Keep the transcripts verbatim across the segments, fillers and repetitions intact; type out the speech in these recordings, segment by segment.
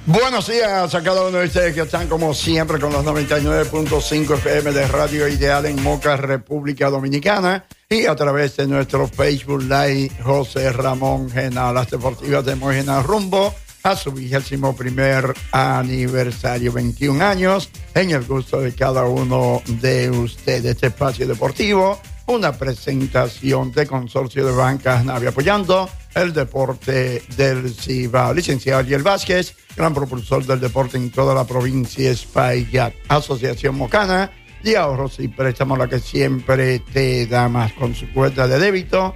Buenos días a cada uno de ustedes que están como siempre con los noventa y nueve punto cinco F M de Radio Ideal en Moca, República Dominicana, y a través de nuestro Facebook Live José Ramón Genao. Las deportivas de Mojena rumbo a su vigésimo primer aniversario, veintiún años en el gusto de cada uno de ustedes. Este espacio deportivo, una presentación de Consorcio de Bancas Navi apoyando el deporte del Cibao. Licenciado Ariel Vázquez, gran propulsor del deporte en toda la provincia Espaillat. Asociación Mocana de Ahorros y Préstamos, la que siempre te da más, con su cuenta de débito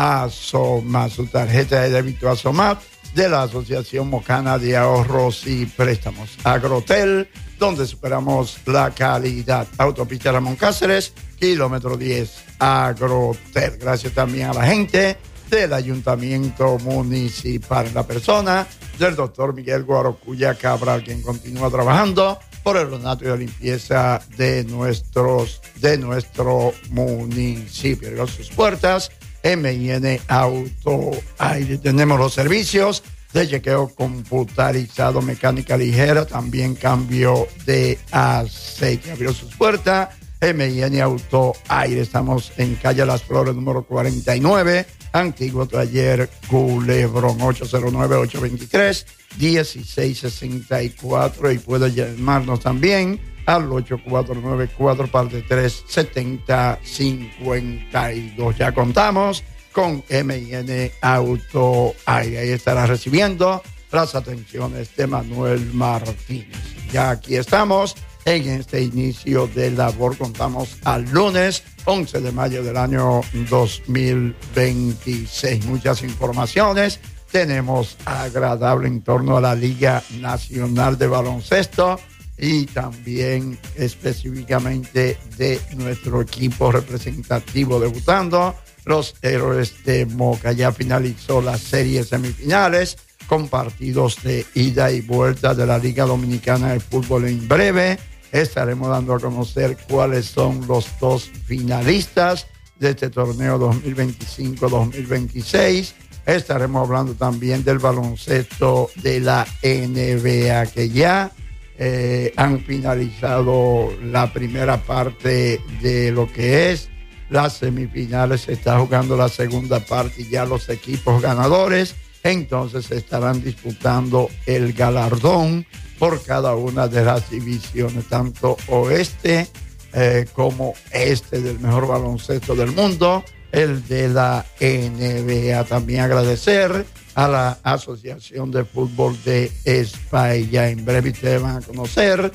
Asoma, su tarjeta de débito Asoma de la Asociación Mocana de Ahorros y Préstamos. Agrotel, donde superamos la calidad. Autopista Ramón Cáceres, kilómetro diez, Agrotel. Gracias también a la gente del Ayuntamiento Municipal, la persona del doctor Miguel Guarocuya Cabral, quien continúa trabajando por el ornato y la limpieza de nuestros, de nuestro municipio. Abrió sus puertas M I N Auto Aire. Tenemos los servicios de chequeo computarizado, mecánica ligera, también cambio de aceite. Abrió sus puertas M I N Auto Aire. Estamos en calle Las Flores, número cuarenta y nueve, Antiguo Taller Culebrón, ocho cero nueve, ocho dos tres, uno seis seis cuatro, y puede llamarnos también al ocho cuatro nueve cuatro, parte tres, setenta cincuenta y dos. Ya contamos con M I N Auto Aire. Ahí estará recibiendo las atenciones de Manuel Martínez. Ya aquí estamos en este inicio de labor. Contamos al lunes once de mayo del año dos mil veintiséis. Muchas informaciones. Tenemos agradable en torno a la Liga Nacional de Baloncesto y también específicamente de nuestro equipo representativo debutando, los Héroes de Moca. Ya finalizó la serie semifinales con partidos de ida y vuelta de la Liga Dominicana de Fútbol. En breve estaremos dando a conocer cuáles son los dos finalistas de este torneo dos mil veinticinco dos mil veintiséis. Estaremos hablando también del baloncesto de la N B A, que ya eh, han finalizado la primera parte de lo que es las semifinales. Se está jugando la segunda parte y ya los equipos ganadores entonces estarán disputando el galardón por cada una de las divisiones, tanto oeste eh, como este, del mejor baloncesto del mundo, el de la N B A. También agradecer a la Asociación de Fútbol de España. En breve ustedes van a conocer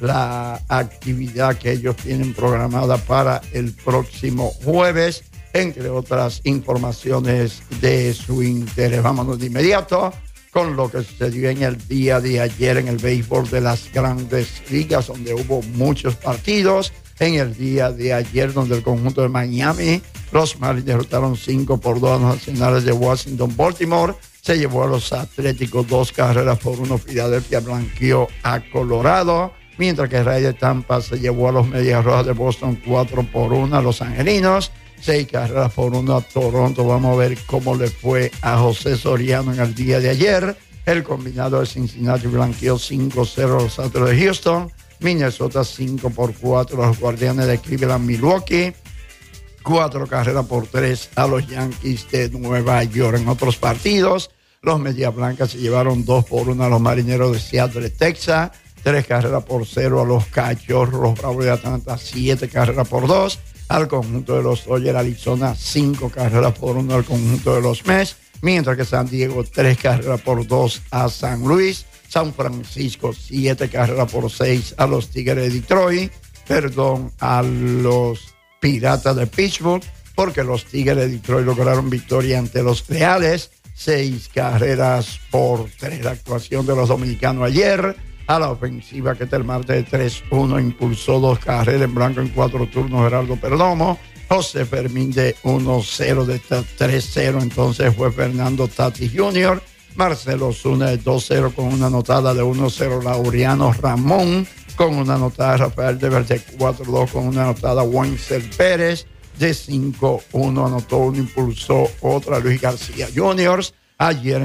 la actividad que ellos tienen programada para el próximo jueves, entre otras informaciones de su interés. Vámonos de inmediato con lo que sucedió en el día de ayer en el béisbol de las Grandes Ligas, donde hubo muchos partidos. En el día de ayer, donde el conjunto de Miami, los Marlins derrotaron cinco por dos a los Nacionales de Washington. Baltimore se llevó a los Atléticos dos carreras por uno. Filadelfia blanqueó a Colorado, mientras que Rays de Tampa se llevó a los Medias Rojas de Boston cuatro por uno. A los Angelinos, seis carreras por uno a Toronto. Vamos a ver cómo le fue a José Soriano en el día de ayer. El combinado de Cincinnati blanqueó cinco cero a los Astros de Houston. Minnesota cinco por cuatro a los Guardianes de Cleveland. Milwaukee cuatro carreras por tres a los Yankees de Nueva York. En otros partidos, los Medias Blancas se llevaron dos por uno a los Marineros de Seattle, Texas. Tres carreras por cero a los Cachorros. Los Bravos de Atlanta, siete carreras por dos al conjunto de los Dodgers. Arizona, cinco carreras por uno al conjunto de los Mets. Mientras que San Diego, tres carreras por dos a San Luis. San Francisco, siete carreras por seis a los Tigres de Detroit. Perdón, a los Piratas de Pittsburgh, porque los Tigres de Detroit lograron victoria ante los Reales, seis carreras por tres. La actuación de los dominicanos ayer a la ofensiva, que está el martes de tres uno, impulsó dos carreras en blanco en cuatro turnos Gerardo Perdomo. José Fermín de uno cero, de tres cero entonces fue Fernando Tatis junior Marcelo Osuna de dos cero con una anotada de uno cero. Laureano Ramón con una anotada. Rafael Devers de cuatro dos con una anotada. Wenzel Pérez de cinco uno anotó uno, impulsó otra. Luis García junior ayer